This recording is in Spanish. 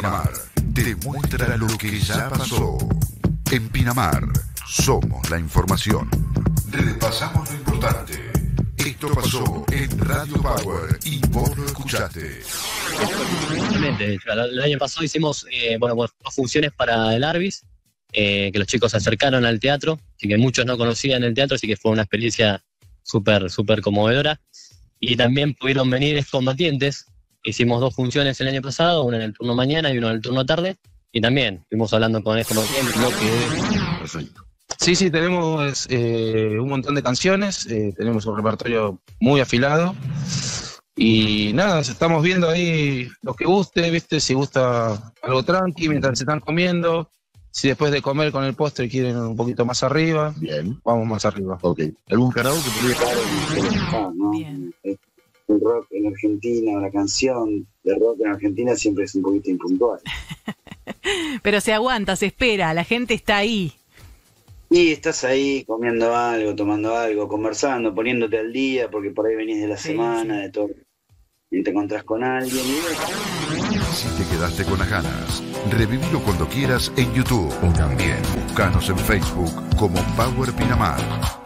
Pinamar te muestra lo que ya pasó. En Pinamar somos la información. Repasamos lo importante. Esto pasó en Radio Power y vos lo escuchaste. Exactamente. El año pasado hicimos dos funciones para el Arbis, que los chicos se acercaron al teatro, así que muchos no conocían el teatro, así que fue una experiencia súper conmovedora. Y también pudieron venir excombatientes. Hicimos 2 funciones el año pasado, una en el turno mañana y una en el turno tarde, y también estuvimos hablando con excombatientes. Perfecto. Sí, tenemos un montón de canciones, tenemos un repertorio muy afilado y nada, estamos viendo ahí lo que guste, ¿viste? Si gusta algo tranqui mientras se están comiendo, si después de comer con el postre quieren un poquito más arriba, bien, vamos más arriba. Ok, ¿algún karaoke que podría ¿no? El rock en Argentina, la canción de rock en Argentina siempre es un poquito impuntual. Pero se aguanta, se espera, la gente está ahí. Y estás ahí comiendo algo, tomando algo, conversando, poniéndote al día, porque por ahí venís de la semana, de todo, y te encontrás con alguien. Si te quedaste con las ganas, revivilo cuando quieras en YouTube o también buscanos en Facebook como Power Pinamar.